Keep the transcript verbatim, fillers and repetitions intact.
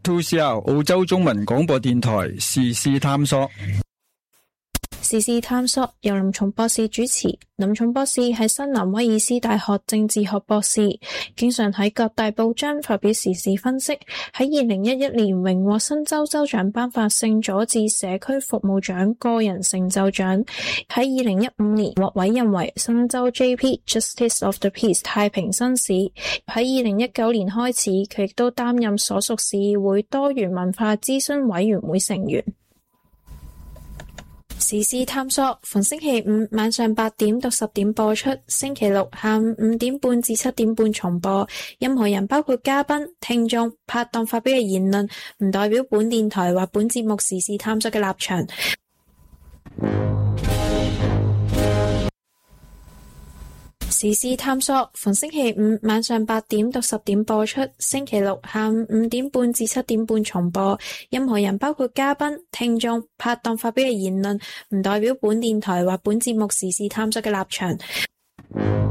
two C R 澳洲中文廣播電台時事探索。 時事探索由林松博士主持。林松博士係新南威爾斯大學政治學博士，經常喺各大報章發表時事分析。喺二零一一年榮獲新州州長頒發聖佐治社區服務獎個人成就獎。喺二零一五年獲委任為新州 J P Justice of the Peace 太平紳士。喺二零一九年開始，佢亦都擔任所屬市議會多元文化諮詢委員會成員。時事探索逢星期五晚上八點到十點播出，星期六下午五點半至七點半重播。任何人包括嘉賓、聽眾、拍檔發表嘅言論，唔代表本電台或本節目時事探索嘅立場。時事探索逢星期五晚上八點到十點播出，星期六下午五點半至七點半重播。任何人包括嘉賓、聽眾、拍檔發表嘅言論，唔代表本電台或本節目時事探索嘅立場。